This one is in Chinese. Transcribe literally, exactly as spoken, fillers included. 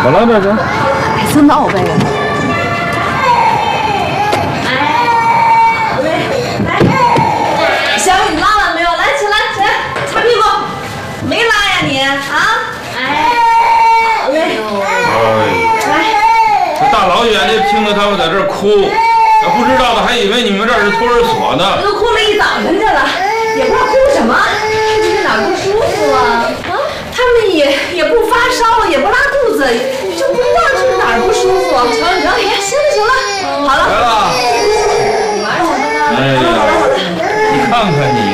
么了这是？ 还是闹呗。哎，来，小雨拉了没有？来，起来，起来，擦屁股。没拉呀你啊？哎，好嘞。 哎， 来， 这大老远的听着他们在这儿哭，不知道的还以为你们这儿是托儿所呢。 都哭了一早晨去了，也不知道哭什么，是不是哪儿不舒服啊？啊，他们也也不发烧，也不拉肚子，就不知道是哪儿不舒服。成了成了，行了行了，好了。 来了。 你玩什么呢？ 哎呀，你看看你。